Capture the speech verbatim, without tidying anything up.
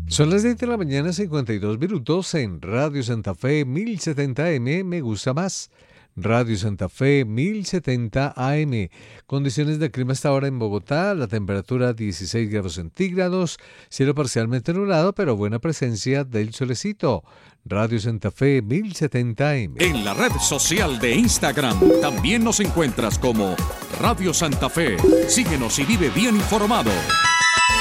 Son las diez de la mañana, cincuenta y dos minutos en Radio Santa Fe mil setenta A M, me gusta más. Radio Santa Fe mil setenta A M. Condiciones de clima hasta ahora en Bogotá, la temperatura dieciséis grados centígrados, cielo parcialmente nublado, pero buena presencia del solecito. Radio Santa Fe mil setenta A M. En la red social de Instagram también nos encuentras como Radio Santa Fe. Síguenos y vive bien informado.